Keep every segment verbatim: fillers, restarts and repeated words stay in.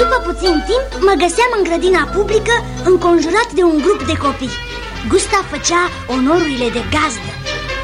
După puțin timp mă găseam în grădina publică, înconjurat de un grup de copii. Gustav făcea onorurile de gazdă.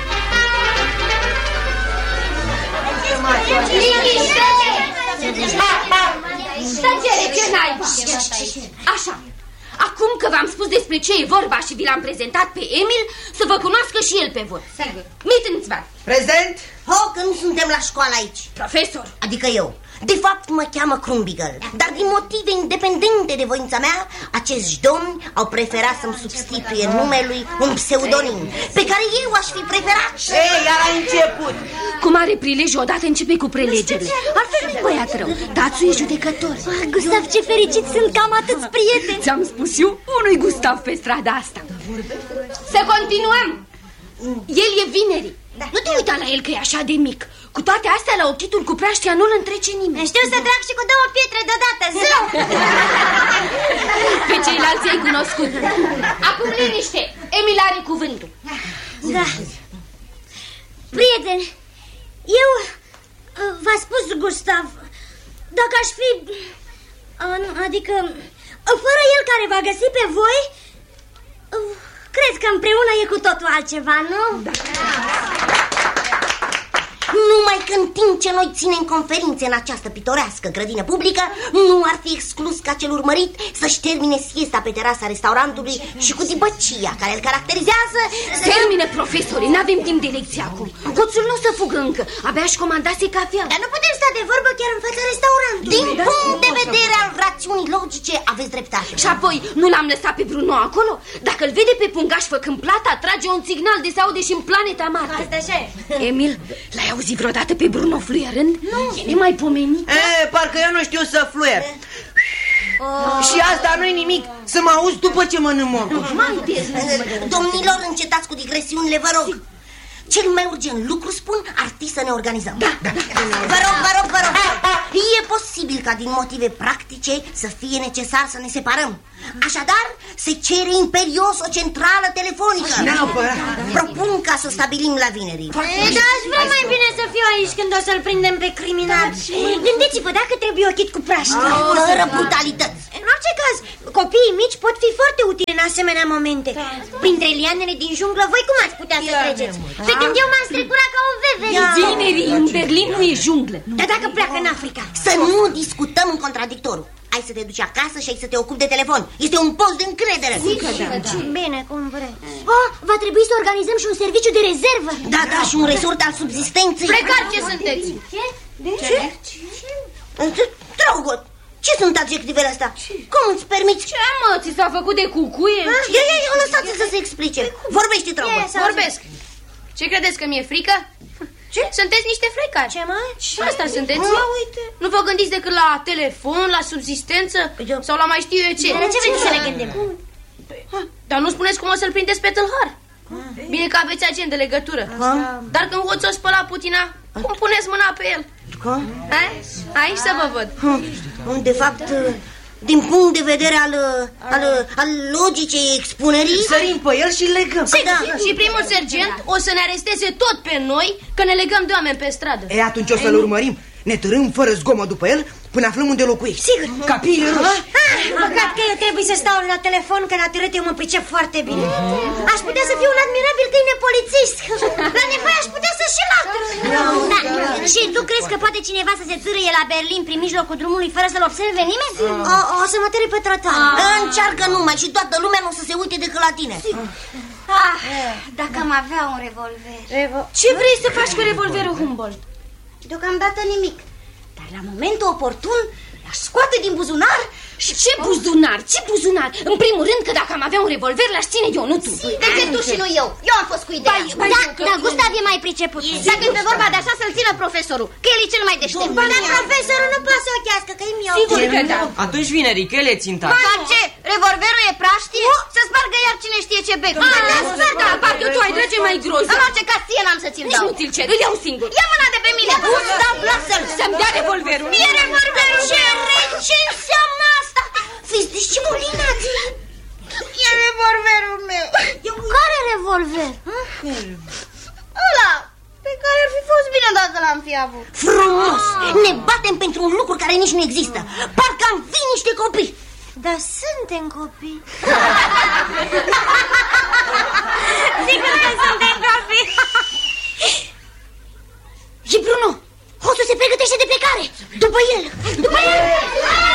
Tăcere, ce naiba! Așa, acum că v-am spus despre ce e vorba și vi l-am prezentat pe Emil, să vă cunoască și el pe voi. Mittensvart. Prezent? Ho, că nu suntem la școală aici. Profesor. Adică eu. De fapt mă cheamă Krumbiegel, dar din motive independente de voința mea, acești domni au preferat să-mi substituie numelui un pseudonim pe care eu aș fi preferat. Ei, iar a început. Cu mare prilej odată începe cu prelegerile. Altfel nu-i băiat rău. Tațu e judecător. Ah, Gustav, ce fericit sunt că am atâți prieteni. Ți-am spus eu, unui Gustav pe strada asta. Să continuăm. El e Vineri. Nu te uita la el că e așa de mic. Cu toate astea, la ochitul cu praștia nu-l întrece nimeni. Știu să trag și cu două pietre deodată, zău! Pe ceilalți ai cunoscut. Acum liniște, Emil are cuvântul. Da. Prieteni, eu v-a spus Gustav, dacă aș fi, adică, fără el care v-a găsit pe voi, cred că împreună e cu totul altceva, nu? Da. Numai că în timp ce noi ținem conferințe în această pitorească grădină publică, nu ar fi exclus ca cel urmărit să-și termine siesta pe terasa restaurantului și cu dibăcia care îl caracterizează. Termine, profesorii, n-avem timp de lecție acum. Hoțul nu o să fugă încă, abia își comandase cafea. Dar nu putem sta de vorbă chiar în fața restaurantului. Din punct de vedere al rațiunii logice, aveți dreptate. Și apoi, nu l-am lăsat pe Bruno acolo? Dacă îl vede pe pungaș făcând plata, trage un signal de se aude și în planeta Marte. Asta așa e. Emil, l-ai auzit vreodată pe Bruno fluierând? Nu. E nemaipomenit. E, parcă eu nu știu să fluier. Oh. Și asta nu-i nimic, să mă auzi după ce mănânc morcul. Domnilor, încetați cu digresiunile, vă rog. Cel mai urgent lucru, spun, ar fi să ne organizăm. Da, da. Vă rog, vă rog, vă rog. E posibil ca din motive practice să fie necesar să ne separăm. Așadar, se cere imperios o centrală telefonică. Propun ca să stabilim la Vineri. Da, aș vrea mai bine să fiu aici când o să-l prindem pe criminal. Gândiți-vă, dacă trebuie ochit cu praștia. Fără brutalități. În orice caz, copiii mici pot fi foarte utili în asemenea momente. Printre lianele din junglă, voi cum ați putea să treceți? Pe când eu m-am strecurat ca o veveriță. Vineri, în Berlin nu e junglă. Dar dacă pleacă în Africa? Să nu discutăm în contradictoriu. Ai să te duci acasă și ai să te ocupi de telefon. Este un post de încredere. Sigur, da. Bine, cum vrei. Oh, va trebui să organizăm și un serviciu de rezervă. Da, da, și un resort al subzistenței. Precar ce sunteți? Ce? Ce? Ce? Drogot, ce sunt adjectivele astea? Cum îți permiți? Ce, mă, ți s-a făcut de cucuie? Ia, ia, ia, lăsați să se explice. Vorbește, Drogot. Vorbesc. Ce credeți că mi-e frică? Ce? Sunteți niște frecari. Ce, mă? Ce? Asta sunteți? Mă, uite. Nu vă gândiți decât la telefon, la subzistență? Eu... Sau la mai știu eu ce? La ce vreți să ne gândim? Dar nu spuneți cum o să-l prindeți pe tâlhar. Bine că aveți agent de legătură. Dar când hoțul o spăla putina, cum puneți mâna pe el? Aici să vă văd. De fapt, din punct de vedere al, al, al logicii expunerii, sărim pe el și legăm. Da. Și primul sergent o să ne aresteze tot pe noi că ne legăm de oameni pe stradă. E, atunci o să-l urmărim. Ne târâm fără zgomot după el până aflăm unde locuiești. Sigur. Capiile roșii. Păcat că eu trebuie să stau la telefon, că la târât eu mă pricep foarte bine. Aș putea să fiu un admirabil câine polițist. La nevoie aș putea să și latru. Da. Și tu crezi că poate cineva să se țârâie la Berlin prin mijlocul drumului fără să-l observe nimeni? O, o să mă târâi pe trotuar. Încearcă numai și toată lumea nu o să se uite decât la tine. Ah, dacă am avea un revolver. Ce vrei să faci cu revolverul Humboldt? Deocamdată nimic. Dar la momentul oportun l-aș scoate din buzunar. Și ce buzunar? Ce buzunar? În primul rând că dacă am avea un revolver l-aș ține eu, nu tu. De ce tu și nu eu? Eu am fost cu ideea. Da, dar Gustav e mai priceput. Dacă e pe vorba de așa, să-l țină profesorul, că el e cel mai deștept. Dar profesorul nu poate să ochească, că e miau. Sigur că da. Atunci Vineri, că el e țintat. Dar ce? Revolverul e praștie? Să spargă iar cine știe ce bec. Da, spargă, parcă tu ai trece mai gros. În orice caz ție n-am să ți-l dau. Nici nu ți-l cer, îl iau singur. Ia mâna de pe mine. Gustav, lasă-l. Să-mi dea revolverul. E revolverul. Ce ce înseamnă asta? Fiți discipulinați. E revolverul meu. Care revolver? Ăla pe care ar fi fost bine dacă l-am fi avut. Frumos! Ne batem pentru un lucru care nici nu există. Parcă am fi copii. Dar suntem copii. Sigur că suntem copii. Și Bruno, hoțul se pregătește de plecare. După el. După el.